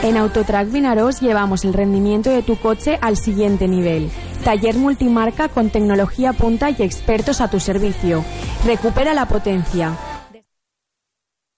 En Autotrac Vinaròs llevamos el rendimiento de tu coche al siguiente nivel. Taller multimarca con tecnología punta y expertos a tu servicio. Recupera la potencia,